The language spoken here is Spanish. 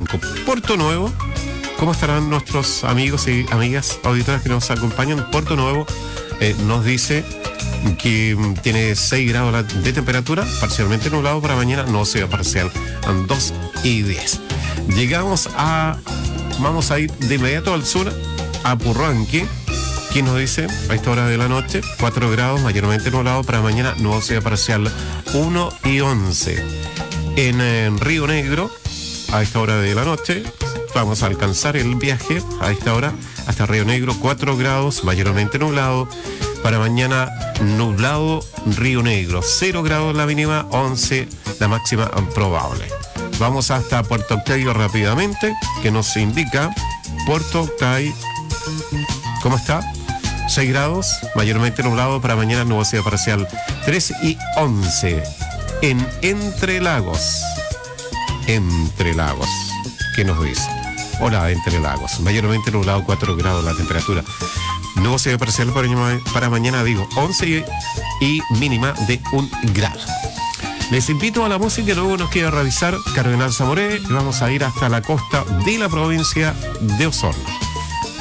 5. Puerto Nuevo, ¿cómo estarán nuestros amigos y amigas auditoras que nos acompañan? Puerto Nuevo nos dice que tiene 6 grados de temperatura, parcialmente nublado para mañana, no sea parcial, 2 y 10. Vamos a ir de inmediato al sur, a Purranque, que nos dice a esta hora de la noche, 4 grados, mayormente nublado para mañana, no sea parcial, 1 y 11. En Río Negro, a esta hora de la noche, vamos a alcanzar el viaje a esta hora hasta Río Negro, 4 grados, mayormente nublado. Para mañana, nublado, Río Negro, 0 grados la mínima, 11 la máxima probable. Vamos hasta Puerto Octavio rápidamente, que nos indica Puerto Octavio, ¿cómo está? 6 grados, mayormente nublado, para mañana nubosidad parcial, 3 y 11. En Entre Lagos, ¿qué nos dice? Hola, Entre Lagos, mayormente nublado, 4 grados la temperatura. Nubosidad parcial para mañana, 11 y mínima de 1 grado. Les invito a la música, luego nos queda revisar Cardenal Zamoré y vamos a ir hasta la costa de la provincia de Osorno.